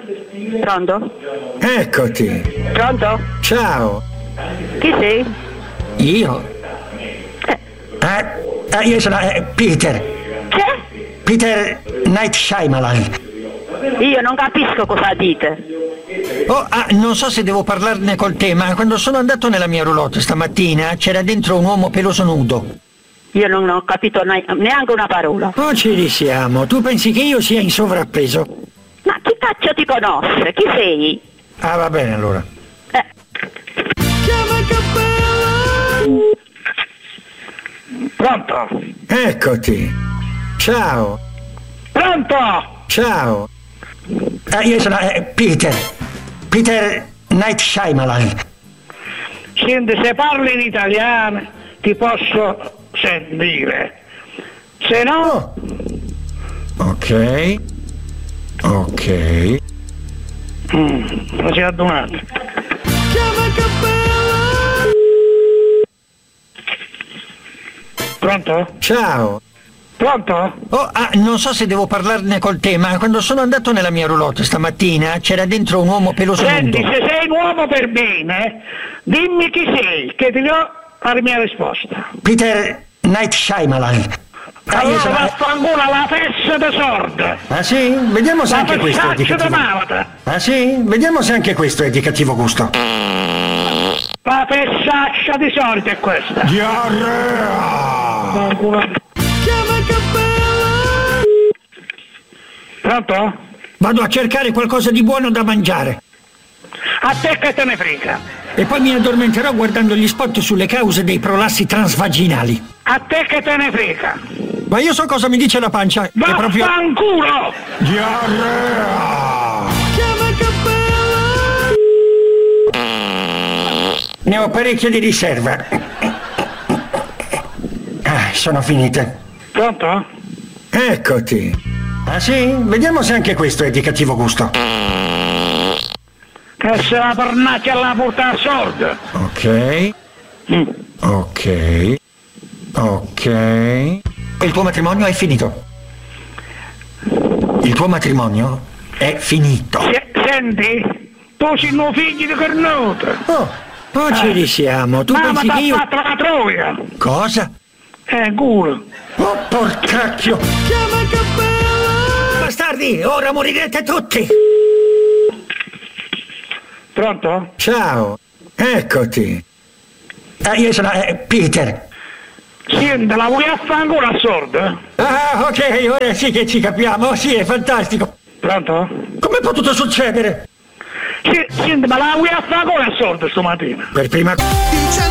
Pronto? Eccoti. Pronto? Ciao. Chi sei? Io? Io sono Peter. Che? Peter Night Shyamalan. Io non capisco cosa dite. Non so se devo parlarne col te, ma quando sono andato nella mia roulotte stamattina c'era dentro un uomo peloso nudo. Io non ho capito neanche una parola. Oh, ci risiamo. Tu pensi che io sia in sovrappeso? Ma chi cacchio ti conosce? Chi sei? Ah, va bene allora. Pronto? Eccoti. Ciao. Pronto? Ciao. Io sono Peter. Peter Night Shyamalan. Senti, se parli in italiano ti posso sentire. Se no... Ok. Non si è addonato. Pronto? Ciao. Pronto? Non so se devo parlarne col te, ma quando sono andato nella mia roulotte stamattina c'era dentro un uomo peloso Senti, nudo. se sei un uomo per bene, dimmi chi sei, che ti do la mia risposta. Peter Night Shyamalan. Allora vaffanculo la fessa di sorda. Ah sì? Vediamo se La anche questo è di fessaccia di cattivo. malata. Ah sì? Vediamo se anche questo è di cattivo gusto. La fessaccia di sorda è questa. Diarrea! Pronto? Vado a cercare qualcosa di buono da mangiare. A te che te ne frega? E poi mi addormenterò guardando gli spot sulle cause dei prolassi transvaginali. A te che te ne frega? Ma io so cosa mi dice la pancia. È proprio... Vaffanculo! Diarrea! Ne ho parecchie di riserva. Sono finite. Pronto? Eccoti. Ah sì? Vediamo se anche questo è di cattivo gusto. Che se la pernacchia alla porta sorda. Ok. Il tuo matrimonio è finito. Il tuo matrimonio è finito. Senti, tu sei un figlio di cornuto. Ci risiamo. Tu Mamma pensi che io... t'ha fatto la troia. Cosa? Culo. Oh, porcacchio! Bastardi, ora morirete tutti! Pronto? Ciao, eccoti. Io sono Peter. Senti, la vuoi affanculo a sorda? Ok, ora sì che ci capiamo. Sì, è fantastico. Pronto? Com'è potuto succedere? Senti, ma la vuoi affanculo a sorda stamattina? Per prima...